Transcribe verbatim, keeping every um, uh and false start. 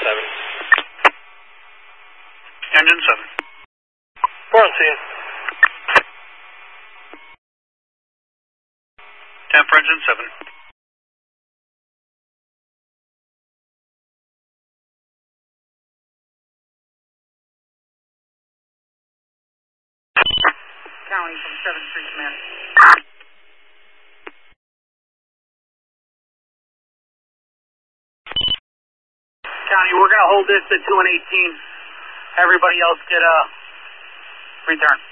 seven. Engine seven. Four on scene. ten for engine seven. County from seventh Street, command. County, we're going to hold this at two and eighteen. Everybody else get a return.